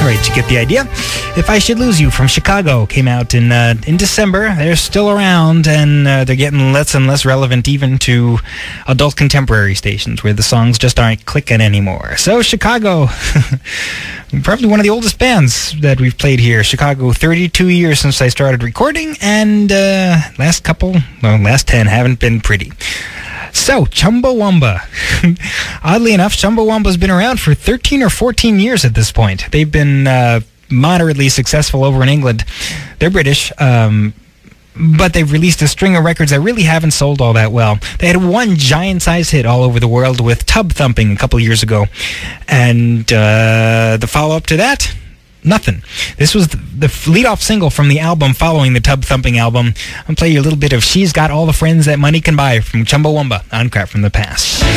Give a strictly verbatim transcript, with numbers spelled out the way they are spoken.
right, you get the idea. If I Should Lose You from Chicago came out in uh, in December. They're still around, and uh, they're getting less and less relevant even to adult contemporary stations where the songs just aren't clicking anymore. So Chicago, probably one of the oldest bands that we've played here. Chicago, thirty-two years since I started recording, and uh, last couple, well, last ten haven't been pretty. So, Chumbawamba. Oddly enough, Chumbawamba's been around for thirteen or fourteen years at this point. They've been uh, moderately successful over in England. They're British, um, but they've released a string of records that really haven't sold all that well. They had one giant-size hit all over the world with Tub Thumping a couple years ago. And uh, the follow-up to that? Nothing. This was the, the lead-off single from the album following the Tub Thumping album. I'll play you a little bit of She's Got All the Friends That Money Can Buy from Chumbawamba on Crap from the Past.